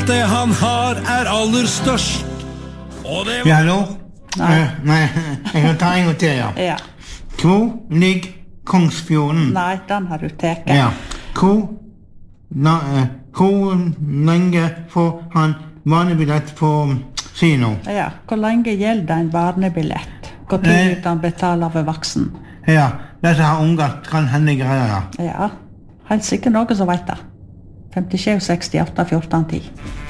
det han har aller størst. Og det var... Ja, hallo? Nei, jeg kan ta en gang til, ja. Ja. Hvor ligger Kongsfjorden? Nei, den har du teket. Ja. Hvor lenge får han barnebillett på kino? Ja, hvor lenge gjelder en barnebillett? Hvor tid han betaler ved voksen? Ja, dette har unger kan hende greier. Ja, helt sikkert noen som vet det. 57, 68, 14, 10.